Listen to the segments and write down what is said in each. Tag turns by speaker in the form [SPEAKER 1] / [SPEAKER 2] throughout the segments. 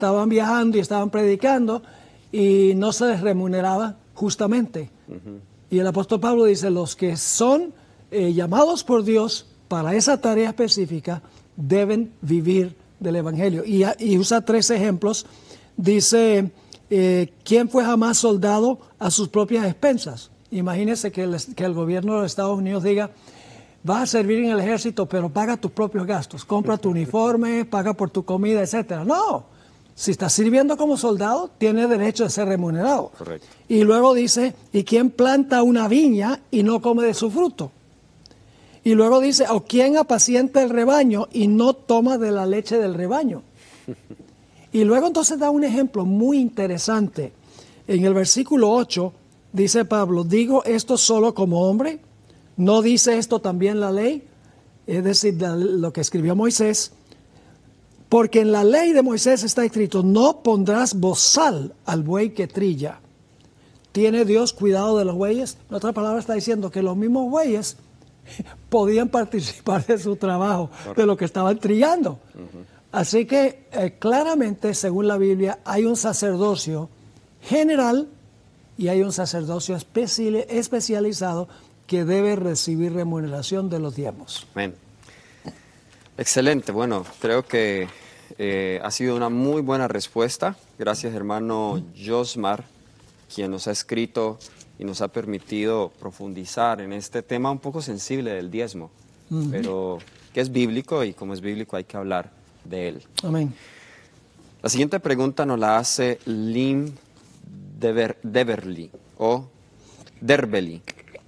[SPEAKER 1] estaban viajando y estaban predicando y no se les remuneraba justamente. Y el apóstol Pablo dice, los que son llamados por Dios para esa tarea específica deben vivir del Evangelio. Y usa 3 ejemplos. Dice, ¿quién fue jamás soldado a sus propias expensas? Imagínese que el gobierno de los Estados Unidos diga, vas a servir en el ejército, pero paga tus propios gastos, compra tu uniforme, paga por tu comida, etcétera. No, si estás sirviendo como soldado, tiene derecho de ser remunerado.
[SPEAKER 2] Correcto.
[SPEAKER 1] Y luego dice, ¿y quién planta una viña y no come de su fruto? Y luego dice, ¿o quién apacienta el rebaño y no toma de la leche del rebaño? Y luego entonces da un ejemplo muy interesante. En el versículo 8 dice Pablo, ¿digo esto solo como hombre? ¿No dice esto también la ley? Es decir, lo que escribió Moisés. Porque en la ley de Moisés está escrito, no pondrás bozal al buey que trilla. ¿Tiene Dios cuidado de los bueyes? En otra palabra está diciendo que los mismos bueyes podían participar de su trabajo, de lo que estaban trillando. Así que claramente, según la Biblia, hay un sacerdocio general y hay un sacerdocio especializado que debe recibir remuneración de los diezmos.
[SPEAKER 2] Amén. Excelente. Bueno, creo que ha sido una muy buena respuesta. Gracias, hermano Josmar, quien nos ha escrito y nos ha permitido profundizar en este tema un poco sensible del diezmo, pero que es bíblico y como es bíblico hay que hablar de él.
[SPEAKER 1] Amén.
[SPEAKER 2] La siguiente pregunta nos la hace Lim Deverly o Derbeli.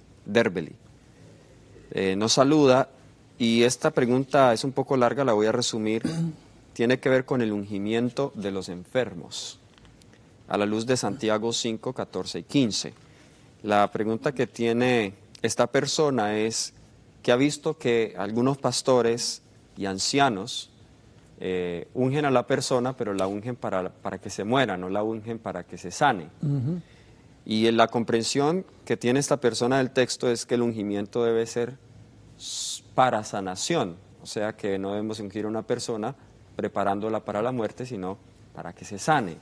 [SPEAKER 2] Nos saluda y esta pregunta es un poco larga, la voy a resumir. Tiene que ver con el ungimiento de los enfermos, a la luz de Santiago 5, 14 y 15. La pregunta que tiene esta persona es que ha visto que algunos pastores y ancianos ungen a la persona, pero la ungen para que se muera, no la ungen para que se sane. Y en la comprensión que tiene esta persona del texto es que el ungimiento debe ser para sanación, o sea que no debemos ungir a una persona preparándola para la muerte, sino para que se sane.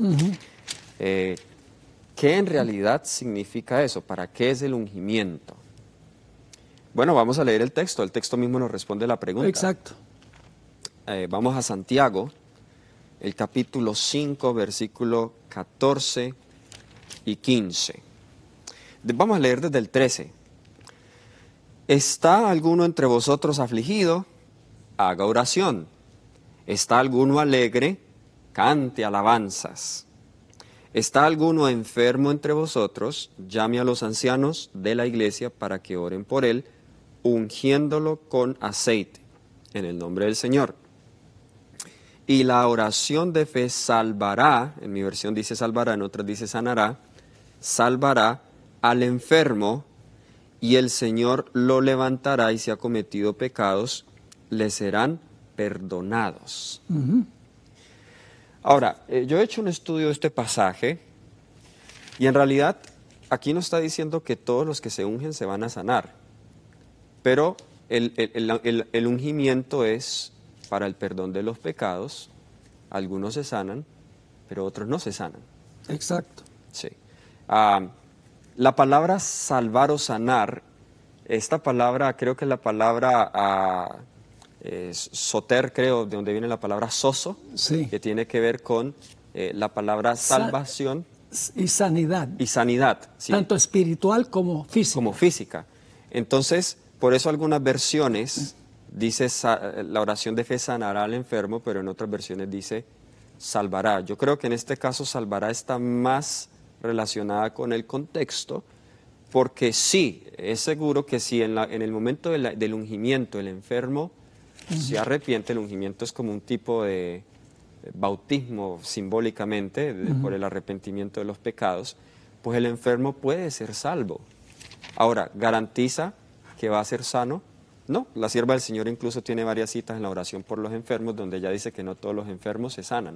[SPEAKER 2] ¿Qué en realidad significa eso? ¿Para qué es el ungimiento? Bueno, vamos a leer el texto mismo nos responde la pregunta.
[SPEAKER 1] Exacto.
[SPEAKER 2] Vamos a Santiago, el capítulo 5, versículo 14 y 15. Vamos a leer desde el 13. ¿Está alguno entre vosotros afligido? Haga oración. ¿Está alguno alegre? Cante alabanzas. ¿Está alguno enfermo entre vosotros? Llame a los ancianos de la iglesia para que oren por él, ungiéndolo con aceite, en el nombre del Señor. Y la oración de fe salvará, en mi versión dice salvará, en otras dice sanará, salvará al enfermo, y el Señor lo levantará, y si ha cometido pecados, le serán perdonados. Ahora, yo he hecho un estudio de este pasaje y en realidad aquí no está diciendo que todos los que se ungen se van a sanar, pero el ungimiento es para el perdón de los pecados. Algunos se sanan, pero otros no se sanan.
[SPEAKER 1] Exacto.
[SPEAKER 2] Sí. La palabra salvar o sanar, esta palabra creo que es la palabra soter, creo, de donde viene la palabra soso,
[SPEAKER 1] Sí.
[SPEAKER 2] que tiene que ver con la palabra salvación
[SPEAKER 1] Y sanidad.
[SPEAKER 2] y sanidad. Sí,
[SPEAKER 1] Tanto espiritual como física.
[SPEAKER 2] como física. Entonces, por eso algunas versiones dice la oración de fe sanará al enfermo, pero en otras versiones dice salvará. Yo creo que en este caso salvará está más relacionada con el contexto, porque sí, es seguro que si en el momento del ungimiento el enfermo se arrepiente, el ungimiento es como un tipo de bautismo simbólicamente por el arrepentimiento de los pecados, pues el enfermo puede ser salvo. Ahora, ¿garantiza que va a ser sano? No, la sierva del Señor incluso tiene varias citas en la oración por los enfermos donde ella dice que no todos los enfermos se sanan.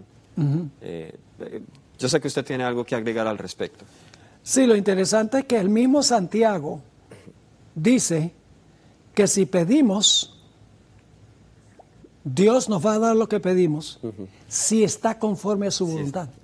[SPEAKER 2] Yo sé que usted tiene algo que agregar al respecto.
[SPEAKER 1] Sí, lo interesante es que el mismo Santiago dice que si pedimos Dios nos va a dar lo que pedimos si está conforme a su voluntad.